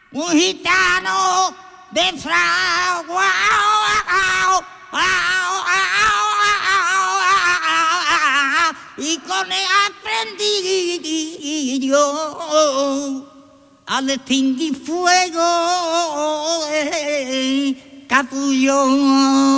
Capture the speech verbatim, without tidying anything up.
un gitano de fragua, y con él aprendí yo a distinguir fuego, eh, capullo.